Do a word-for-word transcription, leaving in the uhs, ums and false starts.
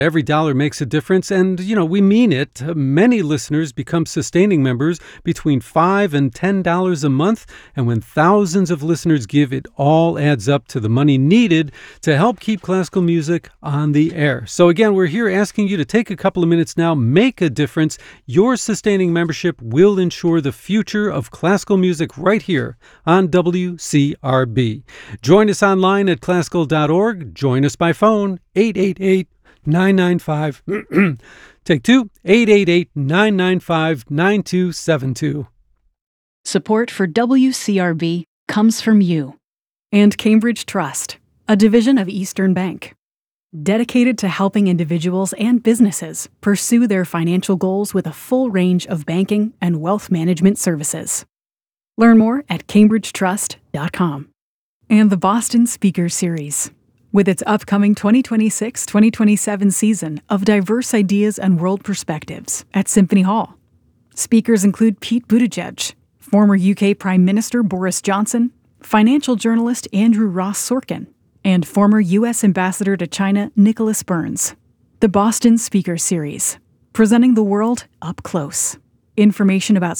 Every dollar makes a difference, and, you know, we mean it. Uh, Many listeners become sustaining members between five dollars and ten dollars a month, and when thousands of listeners give, it all adds up to the money needed to help keep classical music on the air. So again, we're here asking you to take a couple of minutes now, make a difference. Your sustaining membership will ensure the future of classical music right here on W C R B. Join us online at classical dot org. Join us by phone, eight eight eight, nine nine five take two, eight eight eight, nine nine five, nine two seven two. Support for W C R B comes from you and Cambridge Trust, a division of Eastern Bank, dedicated to helping individuals and businesses pursue their financial goals with a full range of banking and wealth management services. Learn more at cambridge trust dot com. And the Boston Speaker Series, with its upcoming twenty twenty-six twenty twenty-seven season of diverse ideas and world perspectives at Symphony Hall. Speakers include Pete Buttigieg, former U K Prime Minister Boris Johnson, financial journalist Andrew Ross Sorkin, and former U S Ambassador to China Nicholas Burns. The Boston Speaker Series, presenting the world up close. Information about